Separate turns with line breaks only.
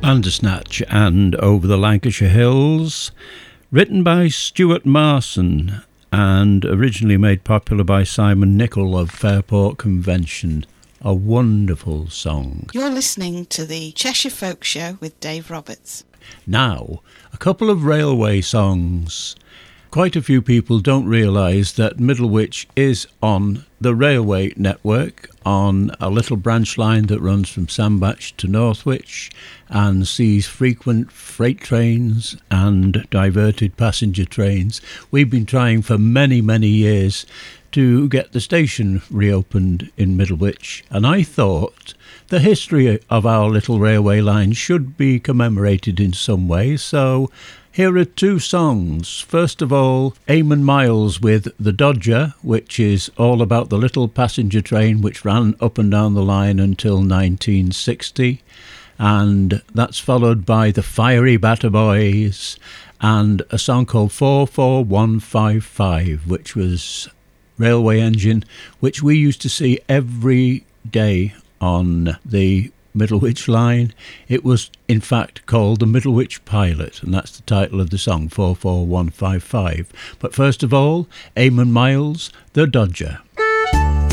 Bandersnatch and Over the Lancashire Hills, written by Stuart Marson and originally made popular by Simon Nicol of Fairport Convention. A wonderful song.
You're listening to the Cheshire Folk Show with Dave Roberts.
Now, a couple of railway songs. Quite a few people don't realise that Middlewich is on the railway network on a little branch line that runs from Sandbach to Northwich and sees frequent freight trains and diverted passenger trains. We've been trying for many, many years to get the station reopened in Middlewich, and I thought the history of our little railway line should be commemorated in some way, so here are two songs. First of all, Eamon Miles with The Dodger, which is all about the little passenger train which ran up and down the line until 1960. And that's followed by the Fiery Batter Boys and a song called 44155, which was Railway Engine, which we used to see every day on the Middlewich line. It was in fact called the Middlewich Pilot, and that's the title of the song, 44155. But first of all, Eamon Miles, The Dodger.